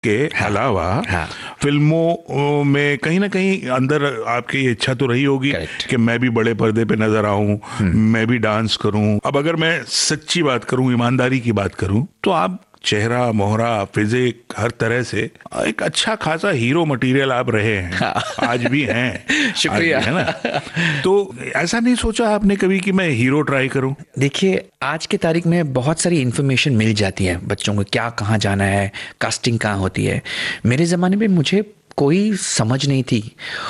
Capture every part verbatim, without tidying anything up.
के अलावा हाँ। फिल्मों में कहीं ना कहीं अंदर आपकी इच्छा तो रही होगी कि मैं भी बड़े पर्दे पे नजर आऊं, मैं भी डांस करूं। अब अगर मैं सच्ची बात करूं, ईमानदारी की बात करूं, तो आप चेहरा, मोहरा, फिजिक, हर तरह से एक अच्छा खासा हीरो मटेरियल आप रहे हैं। हाँ। आज भी हैं। शुक्रिया। है ना? तो ऐसा नहीं सोचा आपने कभी कि मैं हीरो ट्राई करूं? देखिए, आज की तारीख में बहुत सारी इन्फॉर्मेशन मिल जाती है बच्चों को, क्या कहाँ जाना है, कास्टिंग कहाँ होती है। मेरे ज़माने में मुझे कोई समझ नहीं थी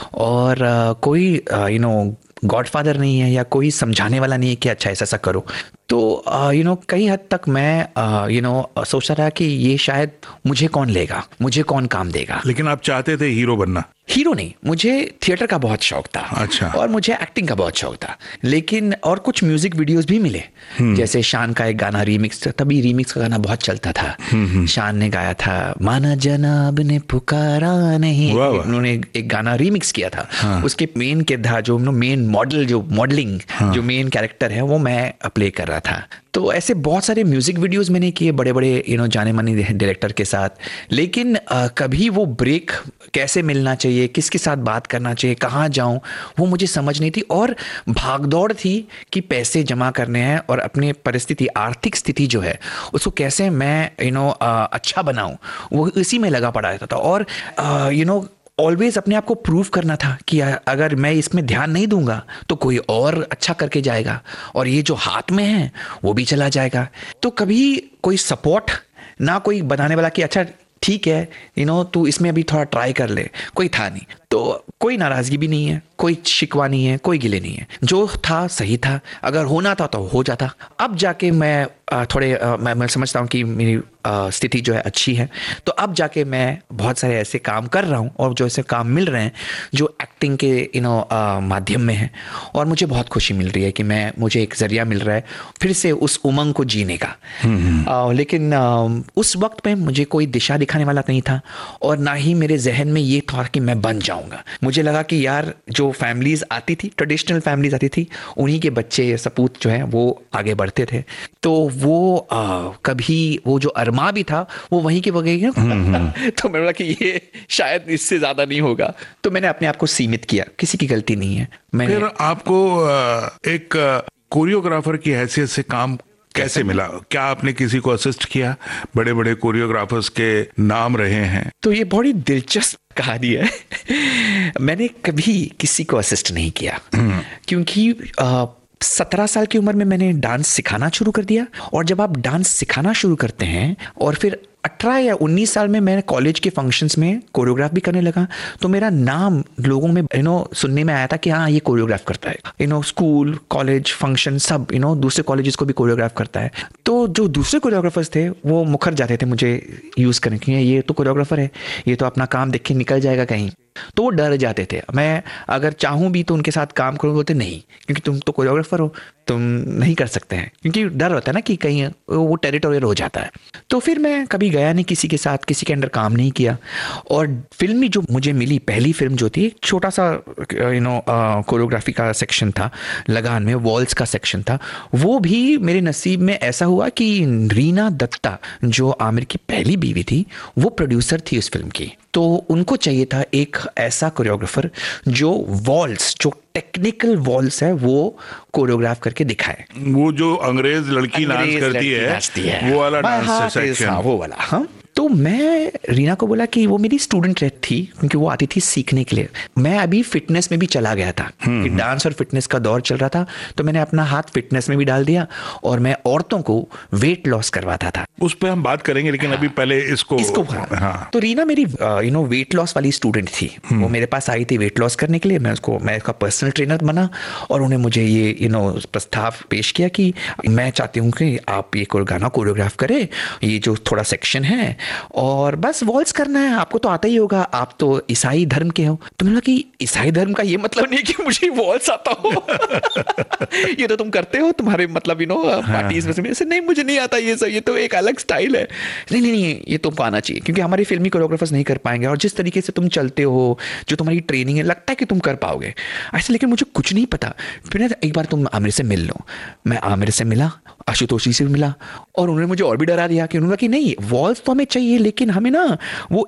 और uh, कोई यू नो गॉडफादर नहीं है या कोई समझाने वाला नहीं है कि अच्छा ऐसा ऐसा करो। तो यू नो कई हद तक मैं यू नो सोचता रहा कि ये शायद मुझे कौन लेगा, मुझे कौन काम देगा। लेकिन आप चाहते थे हीरो बनना? हीरो नहीं, मुझे थिएटर का बहुत शौक था। अच्छा। और मुझे एक्टिंग का बहुत शौक था। लेकिन और कुछ म्यूजिक वीडियोस भी मिले, जैसे शान का एक गाना रीमिक्स, तभी रीमिक्स का गाना बहुत चलता था। शान ने गाया था माना जनाब ने पुकारा नहीं, उन्होंने एक गाना रीमिक्स किया था। हाँ। उसके मेन किरदार जो मेन मॉडल जो मॉडलिंग हाँ। जो मेन कैरेक्टर है वो मैं प्ले कर रहा था। तो ऐसे बहुत सारे म्यूजिक वीडियोस मैंने किए बड़े बड़े यू नो जाने माने डायरेक्टर के साथ। लेकिन आ, कभी वो ब्रेक कैसे मिलना चाहिए, किसके साथ बात करना चाहिए, कहाँ जाऊं, वो मुझे समझ नहीं थी। और भागदौड़ थी कि पैसे जमा करने हैं और अपनी परिस्थिति, आर्थिक स्थिति जो है उसको कैसे मैं यू नो अच्छा बनाऊं, वो इसी में लगा पड़ा रहता था। और यू नो ऑलवेज अपने आप को प्रूव करना था कि अगर मैं इसमें ध्यान नहीं दूंगा तो कोई और अच्छा करके जाएगा और ये जो हाथ में है वो भी चला जाएगा। तो कभी कोई सपोर्ट ना, कोई बनाने वाला कि अच्छा ठीक है यू नो तू इसमें अभी थोड़ा ट्राई कर ले, कोई था नहीं। तो कोई नाराज़गी भी नहीं है, कोई शिकवा नहीं है, कोई गिले नहीं है। जो था सही था, अगर होना था तो हो जाता। अब जाके मैं थोड़े मैं, मैं समझता हूँ कि मेरी स्थिति जो है अच्छी है, तो अब जाके मैं बहुत सारे ऐसे काम कर रहा हूँ और जो ऐसे काम मिल रहे हैं जो एक्टिंग के यू नो माध्यम में है। और मुझे बहुत खुशी मिल रही है कि मैं मुझे एक जरिया मिल रहा है फिर से उस उमंग को जीने का। आ, लेकिन आ, उस वक्त में मुझे कोई दिशा दिखाने वाला नहीं था और ना ही मेरे जहन में ये था कि मैं बन जाऊँगा। मुझे लगा कि यार जो फैमिलीज आती थी, ट्रेडिशनल फैमिलीज आती थी, उन्हीं के बच्चे सपूत जो हैं वो आगे बढ़ते थे। तो वो आ, कभी वो जो अरमा भी था वो वहीं के वहीं तो मैंने बोला कि ये शायद इससे ज्यादा नहीं होगा। तो मैंने अपने आप को सीमित किया, किसी की गलती नहीं है। मैंने फिर आपको एक कोरियोग्राफर की हैसियत से काम कैसे मिला? क्या आपने किसी को असिस्ट किया? बड़े बड़े कोरियोग्राफर्स के नाम रहे हैं। तो ये बड़ी दिलचस्प कहानी है। मैंने कभी किसी को असिस्ट नहीं किया क्योंकि आ, सत्रह साल की उम्र में मैंने डांस सिखाना शुरू कर दिया। और जब आप डांस सिखाना शुरू करते हैं और फिर अठारह या उन्नीस साल में मैं कॉलेज के फंक्शंस में कोरियोग्राफ भी करने लगा, तो मेरा नाम लोगों में यू नो सुनने में आया था कि हाँ ये कोरियोग्राफ करता है। You know school, college, function सब यू नो दूसरे कॉलेजेस को भी कोरियोग्राफ करता है। तो जो दूसरे कोरियोग्राफर्स थे वो मुखर जाते थे मुझे यूज़ करने के लिए, ये तो कोरियोग्राफर है, ये तो अपना काम देख के निकल जाएगा कहीं। तो वो डर जाते थे। मैं अगर चाहूँ भी तो उनके साथ काम करूँ, बोलते नहीं क्योंकि तुम तो कोरियोग्राफर हो, तुम नहीं कर सकते हैं, क्योंकि डर होता है ना कि कहीं वो टेरिटोरियल हो जाता है। तो फिर मैं कभी गया नहीं किसी के साथ, किसी के अंडर काम नहीं किया। और फिल्म जो मुझे मिली, पहली फिल्म जो थी, छोटा सा यू नो कोरियोग्राफी का सेक्शन था, लगान में वॉल्स का सेक्शन था। वो भी मेरे नसीब में ऐसा हुआ कि रीना दत्ता जो आमिर की पहली बीवी थी वो प्रोड्यूसर थी उस फिल्म की। तो उनको चाहिए था एक ऐसा कोरियोग्राफर जो वॉल्स, जो टेक्निकल वॉल्स है वो कोरियोग्राफ करके दिखाए। वो जो अंग्रेज लड़की डांस करती है, है वो वाला डांस सेक्शन, हाँ वो वाला। हाँ तो मैं रीना को बोला कि वो मेरी स्टूडेंट थी क्योंकि वो आती थी सीखने के लिए। मैं अभी फिटनेस में भी चला गया था कि डांस और फिटनेस का दौर चल रहा था, तो मैंने अपना हाथ फिटनेस में भी डाल दिया और मैं औरतों को वेट लॉस करवाता था। उस पर हम बात करेंगे, लेकिन हाँ, अभी पहले इसको इसको हाँ। हाँ। तो रीना मेरी यू नो वेट लॉस वाली स्टूडेंट थी। वो मेरे पास आई थी वेट लॉस करने के लिए। मैं उसको मैं उसका पर्सनल ट्रेनर बना और उन्हें मुझे ये यू नो प्रस्ताव पेश किया कि मैं चाहती हूँ कि आप ये गाना कोरियोग्राफ करें, ये जो थोड़ा सेक्शन है और बस वॉल्स करना है, आपको तो आता ही होगा, आप तो ईसाई धर्म के हो। तो मैंने कहा कि ईसाई धर्म का ये मतलब नहीं कि मुझे वॉल्स आता हो ये तो तुम करते हो, तुम्हारे मतलब यू नो पार्टीज में से। नहीं मुझे नहीं आता ये सब, ये तो एक अलग स्टाइल है। नहीं नहीं नहीं ये तुमको आना चाहिए क्योंकि हमारी फिल्मी कोरियोग्राफर्स नहीं कर पाएंगे और जिस तरीके से तुम चलते हो, जो तुम्हारी ट्रेनिंग है, लगता है कि तुम कर पाओगे ऐसे। लेकिन मुझे कुछ नहीं पता। फिर एक बार तुम आमिर से मिल लो। मैं आमिर से मिला, आशुतोष जी से भी मिला और उन्होंने मुझे और भी डरा दिया कि उन्होंने कहा कि नहीं वॉल्स तो हमें चाहिए लेकिन हमें ना वो